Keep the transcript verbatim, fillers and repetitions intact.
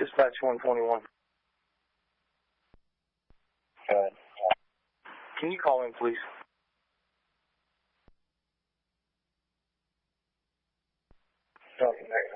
Dispatch one twenty-one. Go ahead. Can you call in, please? Okay.